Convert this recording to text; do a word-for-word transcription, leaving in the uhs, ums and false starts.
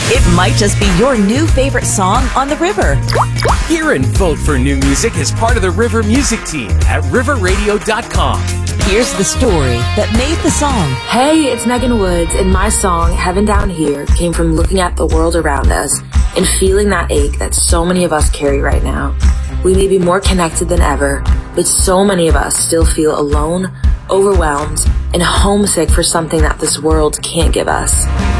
It might just be your new favorite song on the river. Hear and vote for new music as part of the River Music Team at river radio dot com. Here's the story that made the song. Hey, it's Megan Woods, and my song, Heaven Down Here, came from looking at the world around us and feeling that ache that so many of us carry right now. We may be more connected than ever, but so many of us still feel alone, overwhelmed, and homesick for something that this world can't give us.